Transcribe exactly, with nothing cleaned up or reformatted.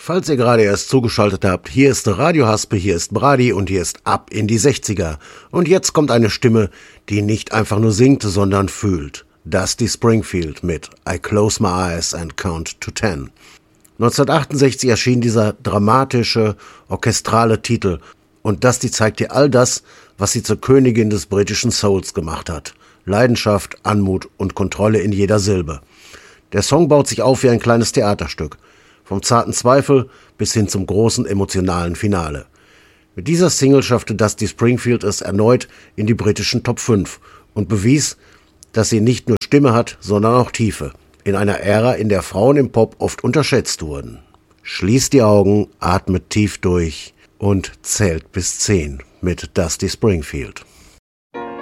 Falls ihr gerade erst zugeschaltet habt, hier ist Radio Haspe, hier ist Brady und hier ist Ab in die sechziger. Und jetzt kommt eine Stimme, die nicht einfach nur singt, sondern fühlt. Dusty Springfield mit I Close My Eyes and Count to Ten. neunzehnhundertachtundsechzig erschien dieser dramatische, orchestrale Titel und Dusty zeigt dir all das, was sie zur Königin des britischen Souls gemacht hat. Leidenschaft, Anmut und Kontrolle in jeder Silbe. Der Song baut sich auf wie ein kleines Theaterstück. Vom zarten Zweifel bis hin zum großen emotionalen Finale. Mit dieser Single schaffte Dusty Springfield es erneut in die britischen Top fünf und bewies, dass sie nicht nur Stimme hat, sondern auch Tiefe. In einer Ära, in der Frauen im Pop oft unterschätzt wurden. Schließt die Augen, atmet tief durch und zählt bis zehn mit Dusty Springfield.